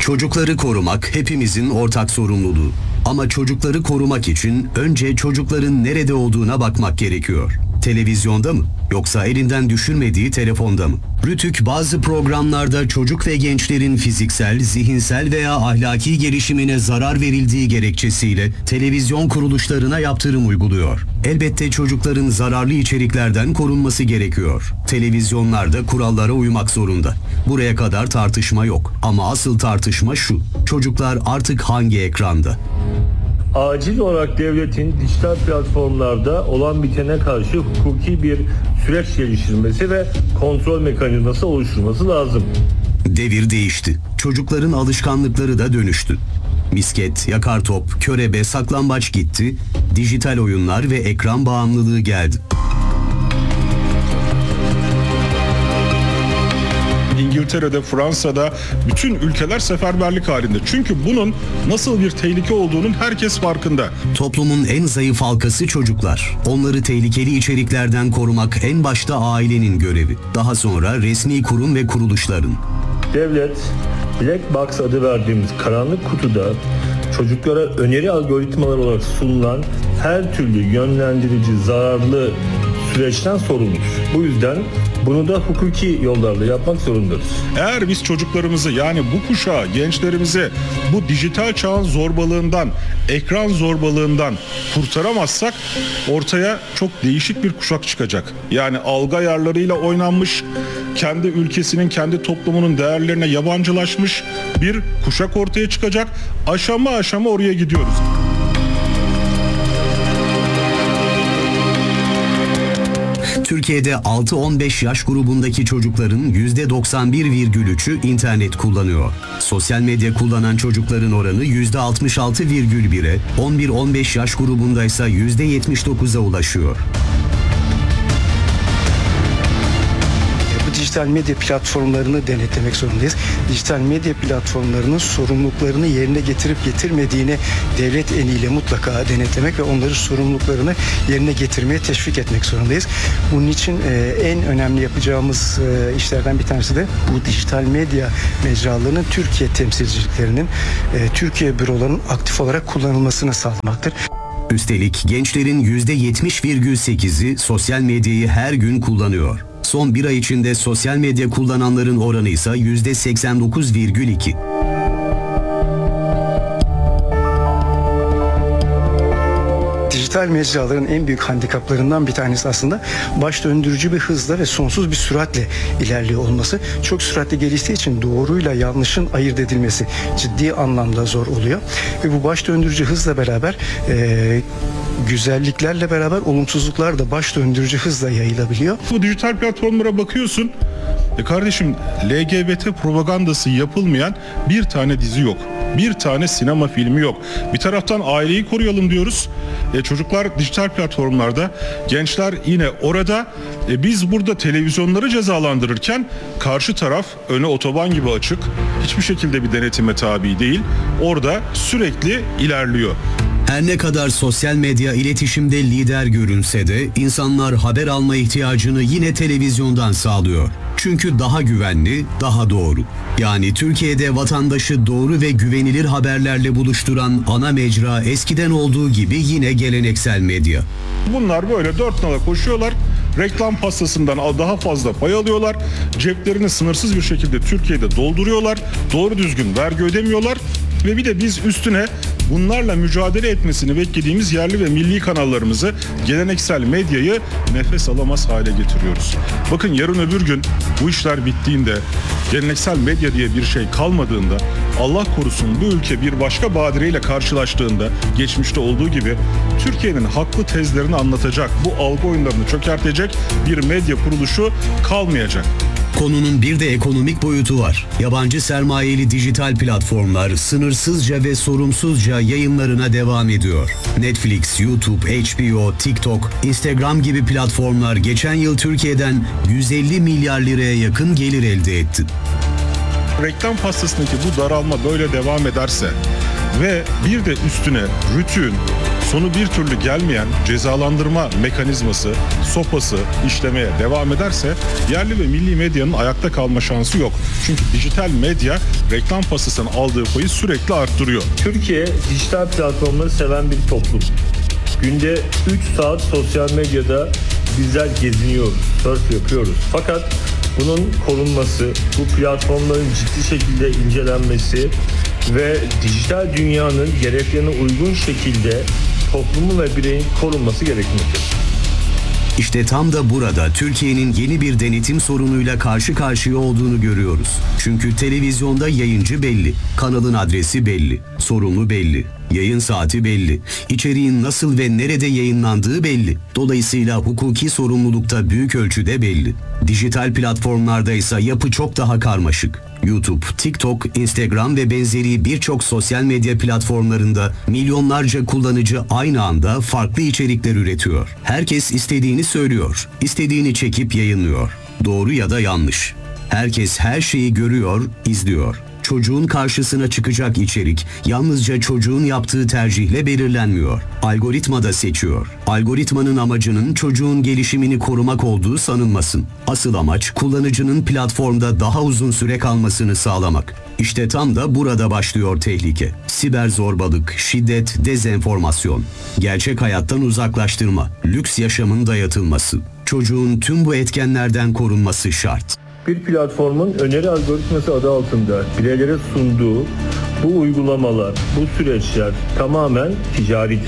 Çocukları korumak hepimizin ortak sorumluluğu. Ama çocukları korumak için önce çocukların nerede olduğuna bakmak gerekiyor. Televizyonda mı? Yoksa elinden düşürmediği telefonda mı? Rütük bazı programlarda çocuk ve gençlerin fiziksel, zihinsel veya ahlaki gelişimine zarar verildiği gerekçesiyle televizyon kuruluşlarına yaptırım uyguluyor. Elbette çocukların zararlı içeriklerden korunması gerekiyor. Televizyonlar da kurallara uymak zorunda. Buraya kadar tartışma yok. Ama asıl tartışma şu: çocuklar artık hangi ekranda? Acil olarak devletin dijital platformlarda olan bitene karşı hukuki bir süreç geliştirmesi ve kontrol mekanizması oluşturması lazım. Devir değişti. Çocukların alışkanlıkları da dönüştü. Misket, yakar top, körebe, saklambaç gitti. Dijital oyunlar ve ekran bağımlılığı geldi. İngiltere'de, Fransa'da bütün ülkeler seferberlik halinde. Çünkü bunun nasıl bir tehlike olduğunun herkes farkında. Toplumun en zayıf halkası çocuklar. Onları tehlikeli içeriklerden korumak en başta ailenin görevi. Daha sonra resmi kurum ve kuruluşların. Devlet, Black Box adı verdiğimiz karanlık kutuda çocuklara öneri algoritmaları olarak sunulan her türlü yönlendirici, zararlı süreçten sorumludur. Bu yüzden bunu da hukuki yollarla yapmak zorundayız. Eğer biz çocuklarımızı, yani bu kuşağı, gençlerimizi bu dijital çağın zorbalığından, ekran zorbalığından kurtaramazsak ortaya çok değişik bir kuşak çıkacak. Yani algı ayarlarıyla oynanmış, kendi ülkesinin, kendi toplumunun değerlerine yabancılaşmış bir kuşak ortaya çıkacak. Aşama aşama oraya gidiyoruz. Türkiye'de 6-15 yaş grubundaki çocukların %91,3'ü internet kullanıyor. Sosyal medya kullanan çocukların oranı %66,1'e, 11-15 yaş grubundaysa %79'a ulaşıyor. Dijital medya platformlarını denetlemek zorundayız. Dijital medya platformlarının sorumluluklarını yerine getirip getirmediğini devlet eliyle mutlaka denetlemek ve onların sorumluluklarını yerine getirmeye teşvik etmek zorundayız. Bunun için en önemli yapacağımız işlerden bir tanesi de bu dijital medya mecralarının Türkiye temsilciliklerinin, Türkiye bürolarının aktif olarak kullanılmasını sağlamaktır. Üstelik gençlerin %70,8'i sosyal medyayı her gün kullanıyor. Son bir ay içinde sosyal medya kullananların oranı ise %89,2. Dijital mecraların en büyük handikaplarından bir tanesi aslında baş döndürücü bir hızla ve sonsuz bir süratle ilerliyor olması. Çok süratle geliştiği için doğruyla yanlışın ayırt edilmesi ciddi anlamda zor oluyor. Ve bu baş döndürücü hızla beraber güzelliklerle beraber olumsuzluklar da baş döndürücü hızla yayılabiliyor. Bu dijital platformlara bakıyorsun. Kardeşim, LGBT propagandası yapılmayan bir tane dizi yok. Bir tane sinema filmi yok. Bir taraftan aileyi koruyalım diyoruz. Çocuklar dijital platformlarda, gençler yine orada. Biz burada televizyonları cezalandırırken karşı taraf öne otoban gibi açık, hiçbir şekilde bir denetime tabi değil. Orada sürekli ilerliyor. Her ne kadar sosyal medya iletişimde lider görünse de insanlar haber alma ihtiyacını yine televizyondan sağlıyor. Çünkü daha güvenli, daha doğru. Yani Türkiye'de vatandaşı doğru ve güvenilir haberlerle buluşturan ana mecra eskiden olduğu gibi yine geleneksel medya. Bunlar böyle dört nala koşuyorlar. Reklam pastasından daha fazla pay alıyorlar. Ceplerini sınırsız bir şekilde Türkiye'de dolduruyorlar. Doğru düzgün vergi ödemiyorlar. Ve bir de biz üstüne bunlarla mücadele etmesini beklediğimiz yerli ve milli kanallarımızı, geleneksel medyayı nefes alamaz hale getiriyoruz. Bakın, yarın öbür gün bu işler bittiğinde, geleneksel medya diye bir şey kalmadığında, Allah korusun bu ülke bir başka badireyle karşılaştığında, geçmişte olduğu gibi Türkiye'nin haklı tezlerini anlatacak, bu algı oyunlarını çökertecek bir medya kuruluşu kalmayacak. Konunun bir de ekonomik boyutu var. Yabancı sermayeli dijital platformlar sınırsızca ve sorumsuzca yayınlarına devam ediyor. Netflix, YouTube, HBO, TikTok, Instagram gibi platformlar geçen yıl Türkiye'den 150 milyar liraya yakın gelir elde etti. Reklam pastasındaki bu daralma böyle devam ederse ve bir de üstüne Rütük'ün, sonu bir türlü gelmeyen cezalandırma mekanizması, sopası işlemeye devam ederse yerli ve milli medyanın ayakta kalma şansı yok. Çünkü dijital medya reklam pastasının aldığı payı sürekli arttırıyor. Türkiye dijital platformları seven bir toplum. Günde 3 saat sosyal medyada bizler geziniyoruz, surf yapıyoruz. Fakat bunun korunması, bu platformların ciddi şekilde incelenmesi ve dijital dünyanın gereklerine uygun şekilde toplumun ve bireyin korunması gerekmektedir. İşte tam da burada Türkiye'nin yeni bir denetim sorunuyla karşı karşıya olduğunu görüyoruz. Çünkü televizyonda yayıncı belli, kanalın adresi belli, sorumlu belli, yayın saati belli, içeriğin nasıl ve nerede yayınlandığı belli. Dolayısıyla hukuki sorumluluk da büyük ölçüde belli. Dijital platformlarda ise yapı çok daha karmaşık. YouTube, TikTok, Instagram ve benzeri birçok sosyal medya platformlarında milyonlarca kullanıcı aynı anda farklı içerikler üretiyor. Herkes istediğini söylüyor, istediğini çekip yayınlıyor. Doğru ya da yanlış. Herkes her şeyi görüyor, izliyor. Çocuğun karşısına çıkacak içerik yalnızca çocuğun yaptığı tercihle belirlenmiyor. Algoritma da seçiyor. Algoritmanın amacının çocuğun gelişimini korumak olduğu sanılmasın. Asıl amaç kullanıcının platformda daha uzun süre kalmasını sağlamak. İşte tam da burada başlıyor tehlike. Siber zorbalık, şiddet, dezenformasyon, gerçek hayattan uzaklaştırma, lüks yaşamın dayatılması. Çocuğun tüm bu etkenlerden korunması şart. Bir platformun öneri algoritması adı altında bireylere sunduğu bu uygulamalar, bu süreçler tamamen ticaridir.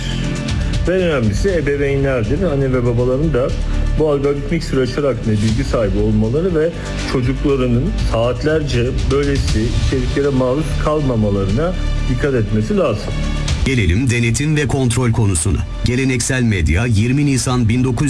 Ve önemlisi ebeveynlerdir. Anne ve babaların da bu algoritmik süreçler hakkında bilgi sahibi olmaları ve çocuklarının saatlerce böylesi içeriklere maruz kalmamalarına dikkat etmesi lazım. Gelelim denetim ve kontrol konusuna. Geleneksel medya 20 Nisan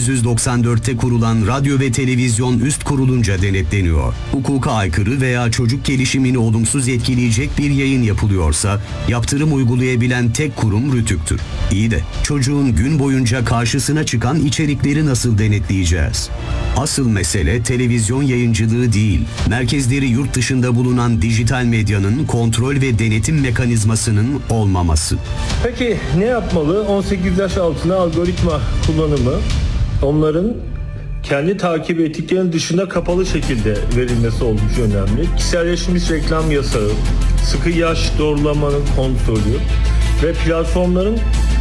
1994'te kurulan Radyo ve Televizyon Üst Kurulu'nca denetleniyor. Hukuka aykırı veya çocuk gelişimini olumsuz etkileyecek bir yayın yapılıyorsa yaptırım uygulayabilen tek kurum Rütük'tür. İyi de çocuğun gün boyunca karşısına çıkan içerikleri nasıl denetleyeceğiz? Asıl mesele televizyon yayıncılığı değil, merkezleri yurt dışında bulunan dijital medyanın kontrol ve denetim mekanizmasının olmaması. Peki ne yapmalı? 18 yaş altına algoritma kullanımı onların kendi takip ettiklerinin dışında kapalı şekilde verilmesi oldukça önemli. Kişiselleşmiş reklam yasağı, sıkı yaş doğrulamanın kontrolü ve platformların